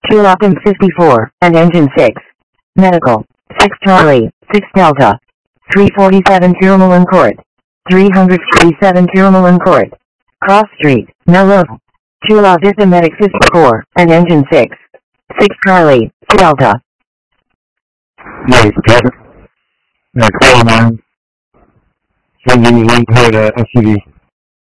Chulapin 54, and Engine 6. Medical, 6 Charlie, 6 Delta. 347 Tirumalen Court. 347 Tirumalen Court. Cross Street, Mellow. Chulapin Medic 54, and Engine 6. 6 Charlie, Delta. Yes, Captain. Call 9. Send you the link to the SUV.